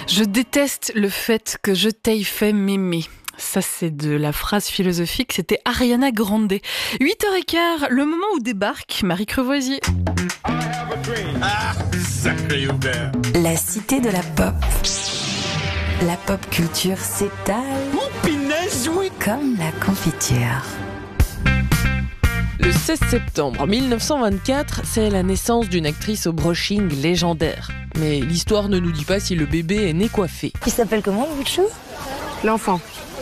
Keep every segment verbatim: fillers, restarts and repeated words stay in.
Je déteste le fait que je t'aille fait m'aimer. Ça, c'est de la phrase philosophique, c'était Ariana Grande. huit heures quinze, le moment où débarque Marie Crevoisier. Ah, sacré Hubert. La cité de la pop. La pop culture s'étale. Mon pinaise, oui. Comme la confiture. Le seize septembre mille neuf cent vingt-quatre, c'est la naissance d'une actrice au brushing légendaire. Mais l'histoire ne nous dit pas si le bébé est né coiffé. Il s'appelle comment, le bout de chou ? L'enfant.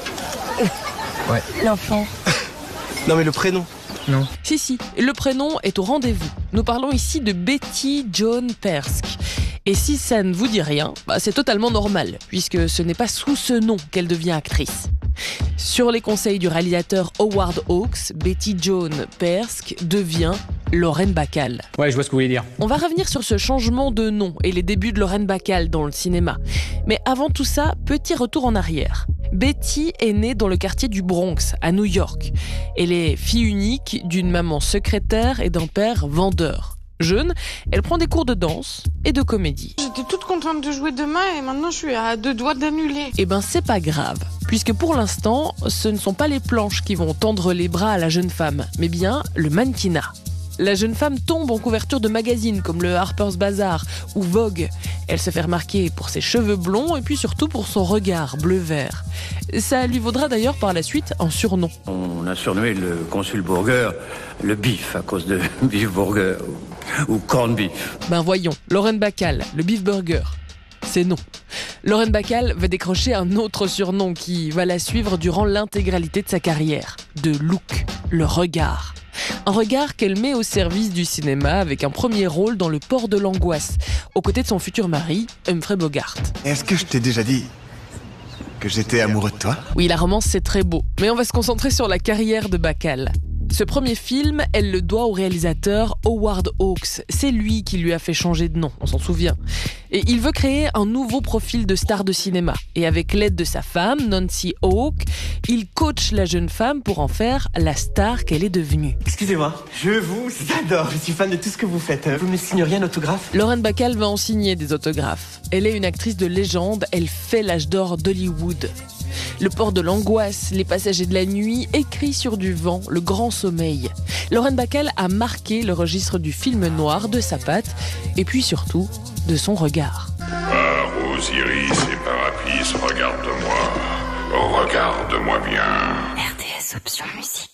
Ouais. L'enfant. Non mais le prénom. Non. Si, si, le prénom est au rendez-vous. Nous parlons ici de Betty Joan Persk. Et si ça ne vous dit rien, bah c'est totalement normal, puisque ce n'est pas sous ce nom qu'elle devient actrice. Sur les conseils du réalisateur Howard Hawks, Betty Joan Persk devient Lauren Bacall. Ouais, je vois ce que vous voulez dire. On va revenir sur ce changement de nom et les débuts de Lauren Bacall dans le cinéma. Mais avant tout ça, petit retour en arrière. Betty est née dans le quartier du Bronx, à New York. Elle est fille unique d'une maman secrétaire et d'un père vendeur. Jeune, elle prend des cours de danse et de comédie. J'étais toute contente de jouer demain et maintenant je suis à deux doigts d'annuler. Eh ben c'est pas grave, puisque pour l'instant, ce ne sont pas les planches qui vont tendre les bras à la jeune femme, mais bien le mannequinat. La jeune femme tombe en couverture de magazines comme le Harper's Bazaar ou Vogue. Elle se fait remarquer pour ses cheveux blonds et puis surtout pour son regard bleu-vert. Ça lui vaudra d'ailleurs par la suite un surnom. On a surnommé le consul Burger le bif à cause de beef burger ou, ou corned beef. Ben voyons, Lauren Bacall, le beef burger. C'est non. Lauren Bacall va décrocher un autre surnom qui va la suivre durant l'intégralité de sa carrière. De look, le regard. Un regard qu'elle met au service du cinéma avec un premier rôle dans Le Port de l'Angoisse, aux côtés de son futur mari, Humphrey Bogart. Est-ce que je t'ai déjà dit que j'étais amoureux de toi ? Oui, la romance c'est très beau, mais on va se concentrer sur la carrière de Bacall. Ce premier film, elle le doit au réalisateur Howard Hawks. C'est lui qui lui a fait changer de nom, on s'en souvient. Et il veut créer un nouveau profil de star de cinéma. Et avec l'aide de sa femme, Nancy Hawke, il coach la jeune femme pour en faire la star qu'elle est devenue. Excusez-moi, je vous adore, je suis fan de tout ce que vous faites. Vous me signeriez un autographe ? Lauren Bacall va en signer des autographes. Elle est une actrice de légende, elle fait l'âge d'or d'Hollywood. Le Port de l'Angoisse, Les Passagers de la Nuit, Écrit sur du vent, Le Grand Sommeil. Lauren Bacall a marqué le registre du film noir de sa patte et puis surtout de son regard. Par Osiris et par Apis, regarde-moi, regarde-moi bien. R D S Option Musique.